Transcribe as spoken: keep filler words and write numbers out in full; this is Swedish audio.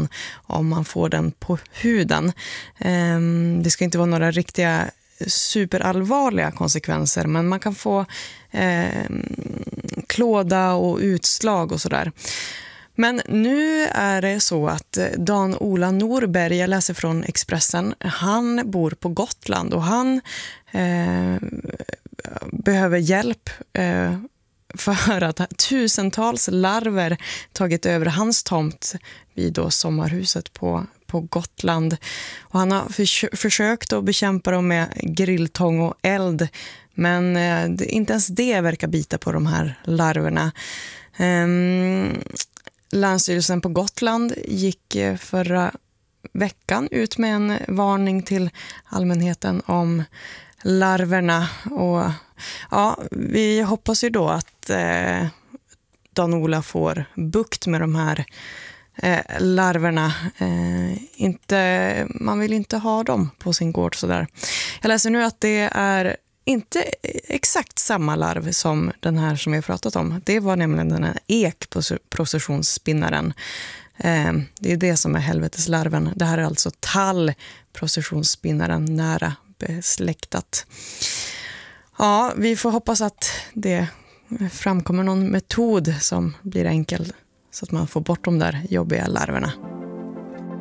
även om man får den på huden. Det ska inte vara några riktiga superallvarliga konsekvenser, men man kan få eh, klåda och utslag och sådär. Men nu är det så att Dan-Ola Norberg, jag läser från Expressen, han bor på Gotland och han eh, behöver hjälp eh, för att tusentals larver tagit över hans tomt vid då sommarhuset på, på Gotland. Och han har för, försökt att bekämpa dem med grilltång och eld, men eh, det, inte ens det verkar bita på de här larverna. Um, Länsstyrelsen på Gotland gick förra veckan ut med en varning till allmänheten om larverna. Och ja, vi hoppas ju då att eh, Dan-Ola får bukt med de här eh, larverna. Eh, inte, man vill inte ha dem på sin gård sådär. Jag läser nu att det är inte exakt samma larv som den här som vi har pratat om. Det var nämligen den här ekprocessionsspinnaren. Eh, det är det som är helveteslarven. Det här är alltså tallprocessionsspinnaren, nära besläktat. Ja, vi får hoppas att det framkommer någon metod som blir enkel så att man får bort de där jobbiga larverna.